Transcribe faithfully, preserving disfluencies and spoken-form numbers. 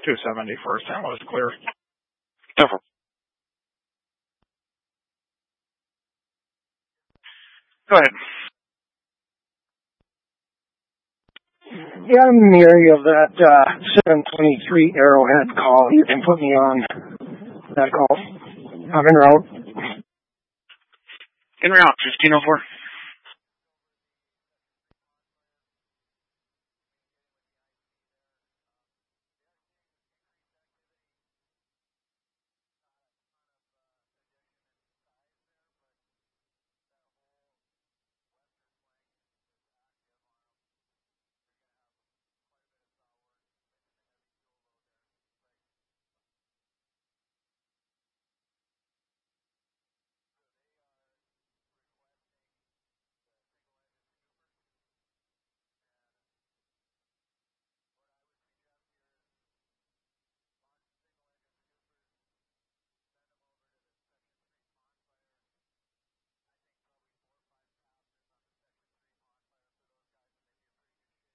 two seventy first. That was clear. Never. Go ahead. Yeah, I'm in the area of that uh, seven twenty-three Arrowhead call. You can put me on that call. I'm en route. En route, fifteen oh four.